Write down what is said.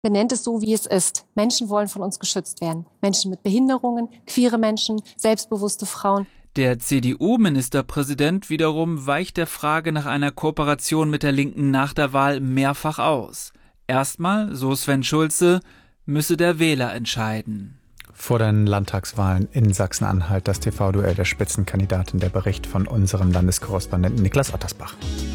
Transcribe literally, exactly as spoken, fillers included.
benennt es so, wie es ist. Menschen wollen von uns geschützt werden. Menschen mit Behinderungen, queere Menschen, selbstbewusste Frauen. Der C D U-Ministerpräsident wiederum weicht der Frage nach einer Kooperation mit der Linken nach der Wahl mehrfach aus. Erstmal, so Sven Schulze, müsse der Wähler entscheiden. Vor den Landtagswahlen in Sachsen-Anhalt das T V-Duell der Spitzenkandidaten, der Bericht von unserem Landeskorrespondenten Niklas Ottersbach.